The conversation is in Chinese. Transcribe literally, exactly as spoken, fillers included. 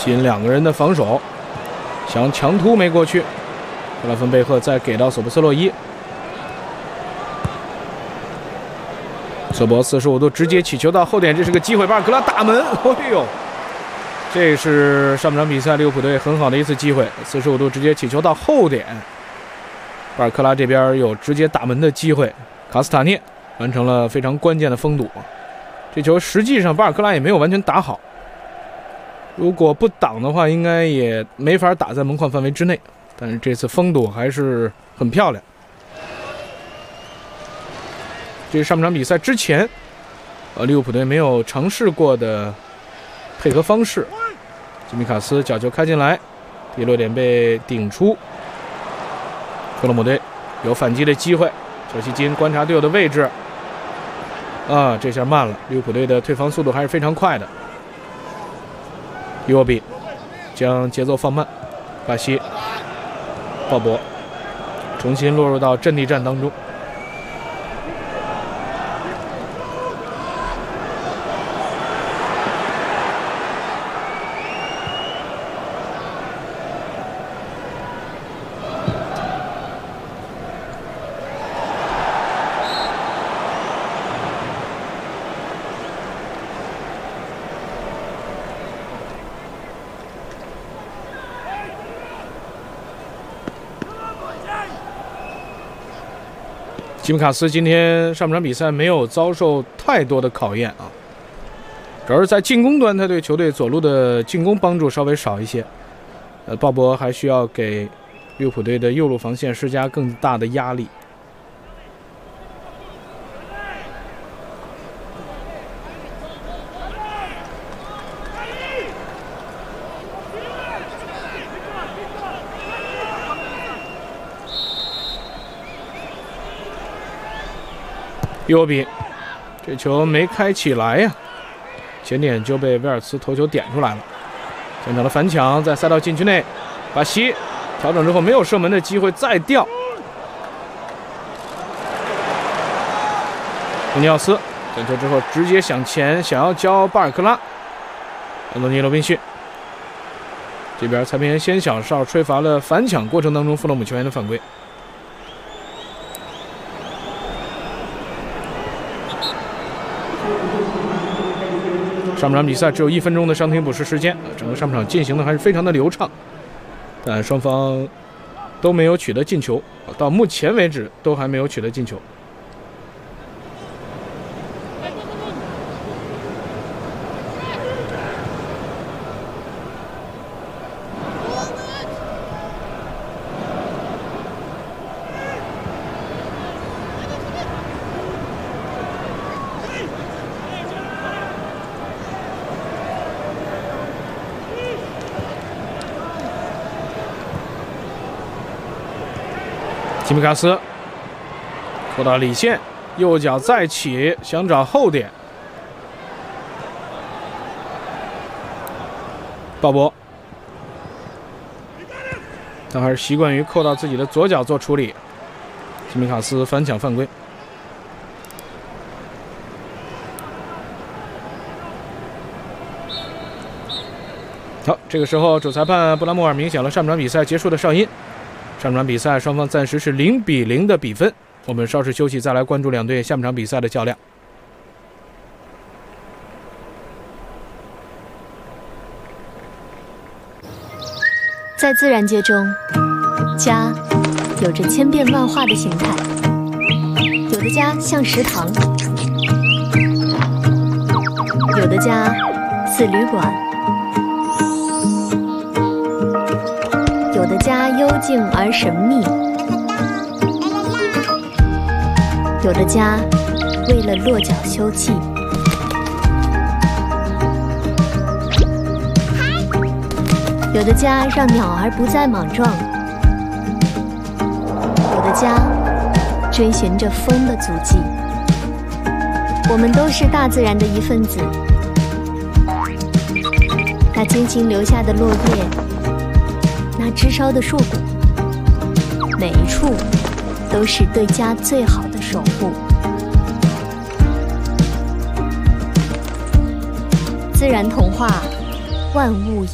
吸引两个人的防守，想强突没过去。克拉芬贝赫再给到索布斯洛伊，索博四十五度直接起球到后点，这是个机会，巴尔克拉打门，哎呦！这是上半场比赛利物浦队很好的一次机会，四十五度直接起球到后点，巴尔克拉这边有直接打门的机会，卡斯塔涅完成了非常关键的封堵。这球实际上巴尔克拉也没有完全打好，如果不挡的话，应该也没法打在门框范围之内。但是这次封堵还是很漂亮。这是上半场比赛之前，呃，利物浦队没有尝试过的配合方式。吉米卡斯角球开进来，第落点被顶出。克罗姆队有反击的机会，小希金观察队友的位置。啊，这下慢了，利物浦队的退防速度还是非常快的。伊沃比将节奏放慢，巴西。鲍勃重新落入到阵地战当中。吉米卡斯今天上半场比赛没有遭受太多的考验啊，主要是在进攻端，他对球队左路的进攻帮助稍微少一些。呃，鲍勃还需要给利物浦队的右路防线施加更大的压力。伊沃比，这球没开起来呀、啊，前点就被威尔茨头球点出来了。现场的反抢在赛道禁区内，巴西调整之后没有射门的机会，再吊。布尼奥斯点球之后直接向前，想要教巴尔克拉。安东尼·罗宾逊这边裁判员先小哨吹罚了反抢过程当中弗洛姆球员的犯规。上半场比赛只有一分钟的伤停补时时间，整个上半场进行的还是非常的流畅，但双方都没有取得进球，到目前为止都还没有取得进球。吉米卡斯扣到里线，右脚再起，想找后点。鲍勃，他还是习惯于扣到自己的左脚做处理。吉米卡斯反抢犯规。好，这个时候主裁判布拉莫尔鸣响了上半场比赛结束的哨音。上半场比赛双方暂时是零比零的比分，我们稍事休息，再来关注两队下半场比赛的较量。 在自然界中，家有着千变万化的形态，有的家像食堂，有的家似旅馆，有的家幽静而神秘，有的家为了落脚休憩，有的家让鸟儿不再莽撞，有的家追寻着风的足迹。我们都是大自然的一份子，那精心留下的落叶，那枝梢的树骨，每一处都是对家最好的守护。自然童话，万物